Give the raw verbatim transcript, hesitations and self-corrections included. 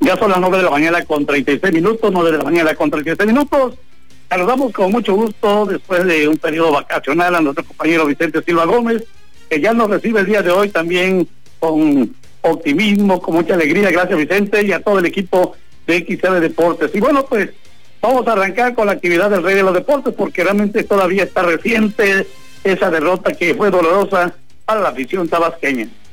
Ya son las nueve de la mañana con treinta y seis minutos, nueve de la mañana con treinta y seis minutos. Saludamos con mucho gusto, después de un periodo vacacional, a nuestro compañero Vicente Silva Gómez, que ya nos recibe el día de hoy también con optimismo, con mucha alegría. Gracias, Vicente, y a todo el equipo de X R Deportes. Y bueno, pues vamos a arrancar con la actividad del Rey de los Deportes, porque realmente todavía está reciente esa derrota que fue dolorosa para la afición tabasqueña.